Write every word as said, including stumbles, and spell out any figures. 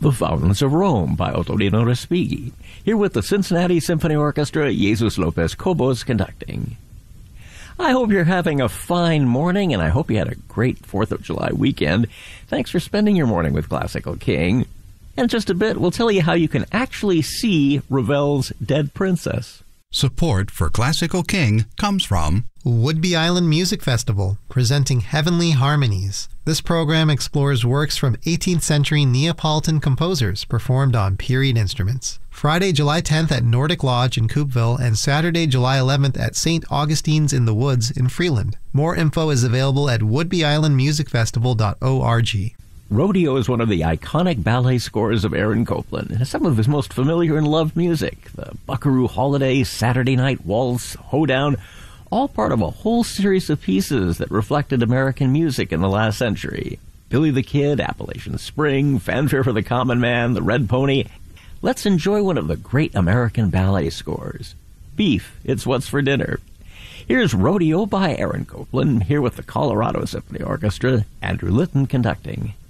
The Fountains of Rome by Otorino Respighi. Here with the Cincinnati Symphony Orchestra, Jesus Lopez Cobos conducting. I hope you're having a fine morning, and I hope you had a great fourth of July weekend. Thanks for spending your morning with Classical King. In just a bit, we'll tell you how you can actually see Ravel's Dead Princess. Support for Classical King comes from Woodby Island Music Festival, presenting Heavenly Harmonies. This program explores works from eighteenth century Neapolitan composers performed on period instruments. Friday, July tenth at Nordic Lodge in Coupeville and Saturday, July eleventh at Saint Augustine's in the Woods in Freeland. More info is available at woodby island music festival dot org. Rodeo is one of the iconic ballet scores of Aaron Copland, and some of his most familiar and loved music. The Buckaroo Holiday, Saturday Night Waltz, Hoedown, all part of a whole series of pieces that reflected American music in the last century. Billy the Kid, Appalachian Spring, Fanfare for the Common Man, The Red Pony. Let's enjoy one of the great American ballet scores. Beef, It's What's for Dinner. Here's Rodeo by Aaron Copland, here with the Colorado Symphony Orchestra, Andrew Litton conducting.